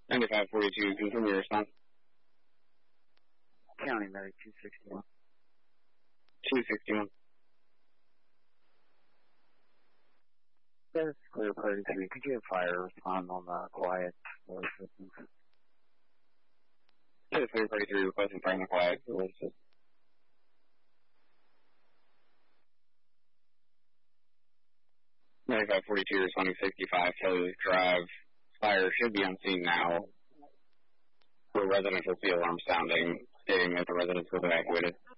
9542, confirm your response. County Medic 261. 261. That's clear, party 3. Could you have fire respond on the quiet for assistance? Clear, party 3, requesting fire on the quiet for assistance. Ninety-five 42, responding 65, Kelly Drive. Fire should be on scene now. The residential C alarm sounding, stating that the residents will be evacuated.